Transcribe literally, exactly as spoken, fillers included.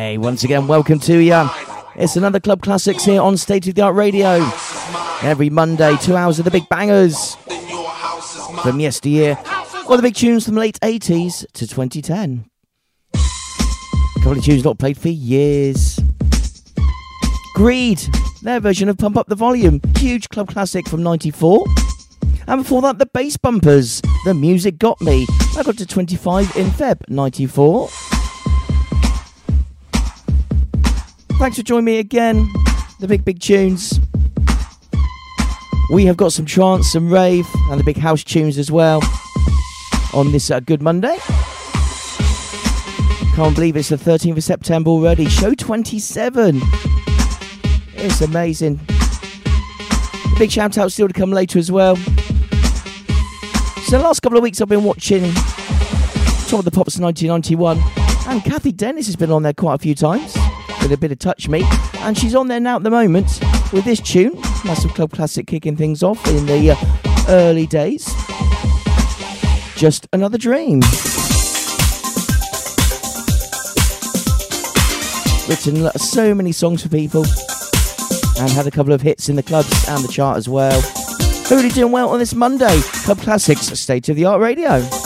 Hey, once again, welcome to you. It's another Club Classics here on State of the Art Radio. Every Monday, two hours of the big bangers from yesteryear, or the big tunes from the late eighties to twenty ten. A couple of tunes not played for years. Greed, their version of Pump Up the Volume, huge club classic from ninety-four. And before that, the Bass Bumpers, The Music Got Me. I got to twenty-five in February ninety-four. Thanks for joining me again. The big, big tunes. We have got some trance, some rave, and the big house tunes as well on this uh, Good Monday. Can't believe it's the thirteenth of September already. Show twenty-seven. It's amazing. Big shout out still to come later as well. So the last couple of weeks I've been watching Top of the Pops nineteen ninety-one, and Kathy Dennis has been on there quite a few times with a bit of Touch Me, and she's on there now at the moment with this tune, massive club classic kicking things off in the uh, early days. Just Another Dream. Written so many songs for people and had a couple of hits in the clubs and the chart as well. Really doing well on this Monday. Club Classics, State of the Art Radio.